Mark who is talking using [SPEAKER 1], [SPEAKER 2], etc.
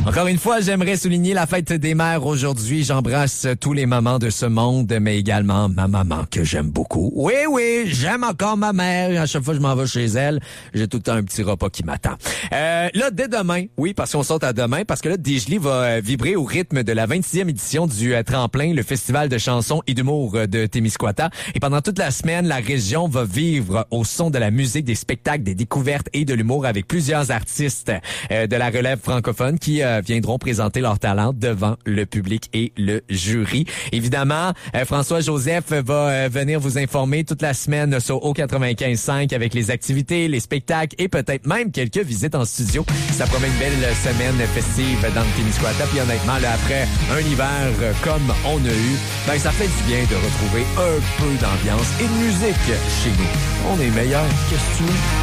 [SPEAKER 1] Encore une fois, j'aimerais souligner la fête des mères aujourd'hui. J'embrasse tous les mamans de ce monde, mais également ma maman que j'aime beaucoup. Oui, j'aime encore ma mère. À chaque fois que je m'en vais chez elle, j'ai tout le temps un petit repas qui m'attend. Là, dès demain, oui, parce qu'on saute à demain, parce que là, Dejli va vibrer au rythme de la 26e édition du Tremplin, le festival de chansons et d'humour de Témiscouata. Et pendant toute la semaine, la région va vivre au son de la musique, des spectacles, des découvertes et de l'humour avec plusieurs artistes de la relève francophone qui viendront présenter leur talent devant le public et le jury. Évidemment, François Joseph va venir vous informer toute la semaine sur O95.5 avec les activités, les spectacles et peut-être même quelques visites en studio. Ça promet une belle semaine festive dans le Témiscouata. Puis honnêtement, là, après un hiver comme on a eu, ben ça fait du bien de retrouver un peu d'ambiance et de musique chez nous. On est meilleurs, qu'est-ce que tu veux?